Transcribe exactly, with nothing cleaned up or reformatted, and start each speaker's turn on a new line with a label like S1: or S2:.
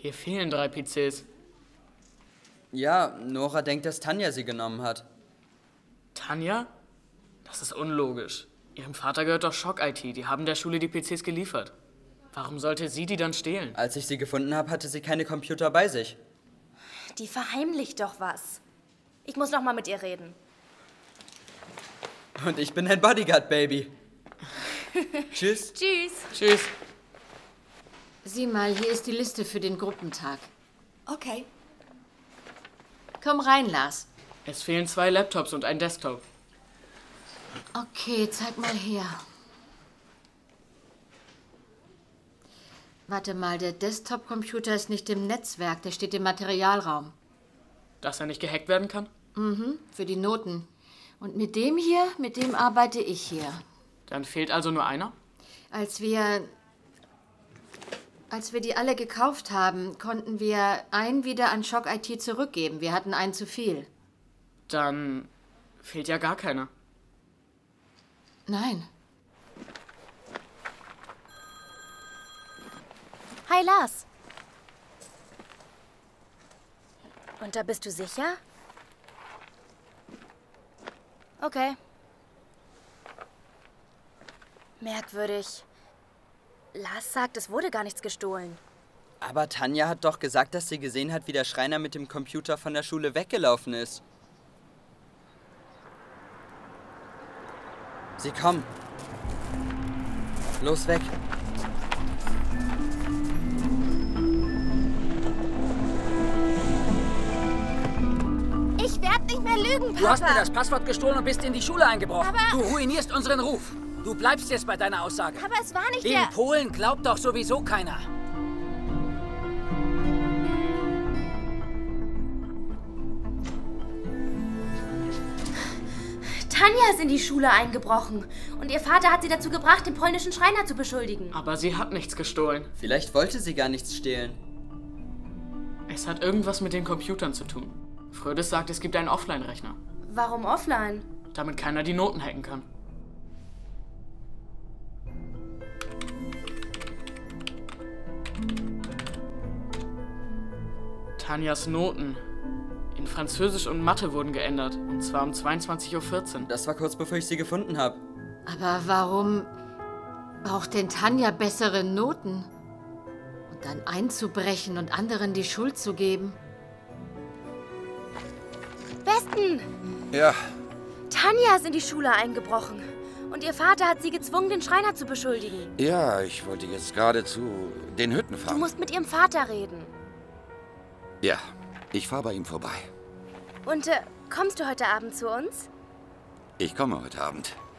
S1: Hier fehlen drei P Cs.
S2: Ja, Nora denkt, dass Tanja sie genommen hat.
S1: Tanja? Das ist unlogisch. Ihrem Vater gehört doch Shock I T. Die haben der Schule die P Cs geliefert. Warum sollte sie die dann stehlen?
S2: Als ich sie gefunden habe, hatte sie keine Computer bei sich.
S3: Die verheimlicht doch was. Ich muss noch mal mit ihr reden.
S2: Und ich bin dein Bodyguard, Baby. Tschüss.
S3: Tschüss.
S1: Tschüss.
S4: Sieh mal, hier ist die Liste für den Gruppentag.
S3: Okay.
S4: Komm rein, Lars.
S1: Es fehlen zwei Laptops und ein Desktop.
S4: Okay, zeig mal her. Warte mal, der Desktop-Computer ist nicht im Netzwerk, der steht im Materialraum.
S1: Dass er nicht gehackt werden kann?
S4: Mhm, für die Noten. Und mit dem hier, mit dem arbeite ich hier.
S1: Dann fehlt also nur einer?
S4: Als wir... Als wir die alle gekauft haben, konnten wir einen wieder an Shock I T zurückgeben. Wir hatten einen zu viel.
S1: Dann fehlt ja gar keiner.
S4: Nein.
S3: Hi, Lars. Und da bist du sicher? Okay. Merkwürdig. Lars sagt, es wurde gar nichts gestohlen.
S2: Aber Tanja hat doch gesagt, dass sie gesehen hat, wie der Schreiner mit dem Computer von der Schule weggelaufen ist. Sie kommen. Los, weg.
S3: Ich werde nicht mehr lügen, Papa.
S5: Du hast mir das Passwort gestohlen und bist in die Schule eingebrochen.
S3: Aber-
S5: Du ruinierst unseren Ruf. Du bleibst jetzt bei deiner Aussage.
S3: Aber es war nicht
S5: In
S3: der...
S5: Polen glaubt doch sowieso keiner.
S3: Tanja ist in die Schule eingebrochen. Und ihr Vater hat sie dazu gebracht, den polnischen Schreiner zu beschuldigen.
S1: Aber sie hat nichts gestohlen.
S2: Vielleicht wollte sie gar nichts stehlen.
S1: Es hat irgendwas mit den Computern zu tun. Frödes sagt, es gibt einen Offline-Rechner,
S3: Warum offline?
S1: damit keiner die Noten hacken kann. Tanjas Noten in Französisch und Mathe wurden geändert. Und zwar um zweiundzwanzig Uhr vierzehn.
S2: Das war kurz bevor ich sie gefunden habe.
S4: Aber warum braucht denn Tanja bessere Noten? Und dann einzubrechen und anderen die Schuld zu geben?
S3: Westen!
S6: Ja,
S3: Tanja ist in die Schule eingebrochen. Und ihr Vater hat sie gezwungen, den Schreiner zu beschuldigen.
S6: ja, ich wollte jetzt gerade zu den Hütten
S3: Du
S6: fahren.
S3: musst mit ihrem Vater reden.
S6: Ja, ich fahre bei ihm vorbei.
S3: Und äh, kommst du heute Abend zu uns?
S6: Ich komme heute Abend.